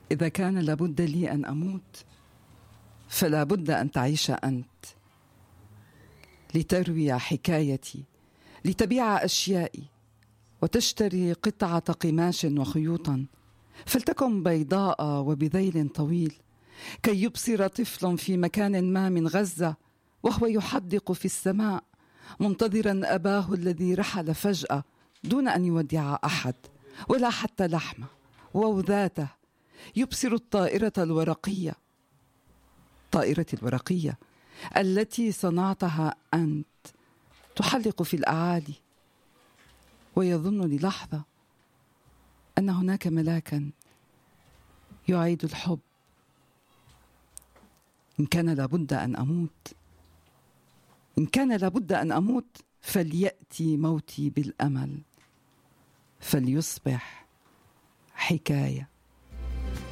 إذا كان لابد لي أن أموت فلا بد أن تعيش أنت، لتروي حكايتي، لتبيع أشيائي، وتشتري قطعة قماش وخيوطا، فلتكن بيضاء وبذيل طويل، كي يبصر طفل في مكان ما من غزة وهو يحدق في السماء منتظرا أباه الذي رحل فجأة دون أن يودع أحد ولا حتى لحمة، وذاته يبصر الطائرة الورقية، طائرة الورقية التي صنعتها أنت تحلق في الأعالي، ويظن للحظة أن هناك ملاكا يعيد الحب. إن كان لابد أن أموت، إن كان لابد أن أموت، فليأتي موتي بالأمل، فليصبح حكاية.